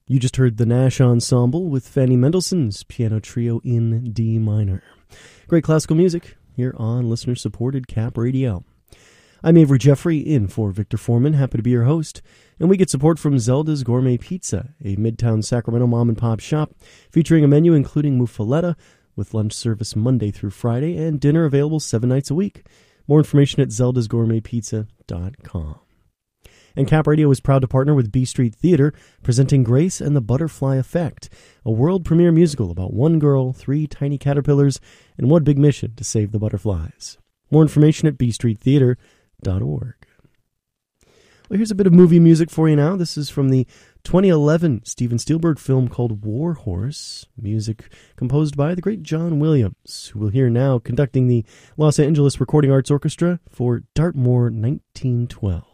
You just heard the Nash Ensemble with Fanny Mendelssohn's Piano Trio in D minor. Great classical music here on listener-supported Cap Radio. I'm Avery Jeffrey, in for Victor Foreman, happy to be your host, and we get support from Zelda's Gourmet Pizza, a Midtown Sacramento mom-and-pop shop featuring a menu including muffaletta, with lunch service Monday through Friday, and dinner available 7 nights a week. More information at zeldasgourmetpizza.com. And Cap Radio is proud to partner with B Street Theater, presenting Grace and the Butterfly Effect, a world premiere musical about one girl, 3 tiny caterpillars, and one big mission to save the butterflies. More information at bstreettheater.org. Well, here's a bit of movie music for you now. This is from the 2011 Steven Spielberg film called War Horse, music composed by the great John Williams, who we'll hear now conducting the Los Angeles Recording Arts Orchestra for Dartmoor 1912.